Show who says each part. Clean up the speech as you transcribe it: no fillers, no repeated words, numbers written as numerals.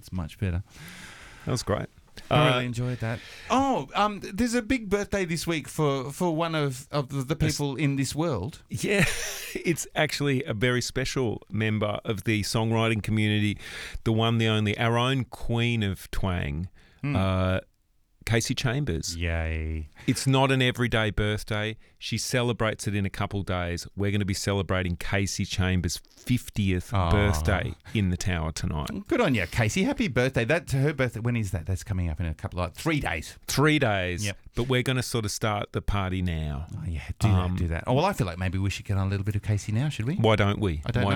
Speaker 1: It's much better.
Speaker 2: That was great.
Speaker 1: I really enjoyed that. Oh, there's a big birthday this week for one of the people in this world.
Speaker 2: Yeah, it's actually a very special member of the songwriting community, the one, the only, our own queen of twang, Casey Chambers.
Speaker 1: Yay.
Speaker 2: It's not an everyday birthday. She celebrates it in a couple days. We're going to be celebrating Casey Chambers' 50th birthday in the Tower tonight.
Speaker 1: Good on you, Casey. Happy birthday. That's her birthday. When is that? That's coming up in a couple of 3 days.
Speaker 2: 3 days.
Speaker 1: Yep.
Speaker 2: But we're going to sort of start the party now.
Speaker 1: Oh, yeah. Do that. Oh, well, I feel like maybe we should get on a little bit of Casey now, should we?
Speaker 2: Why don't we?
Speaker 1: I don't
Speaker 2: Why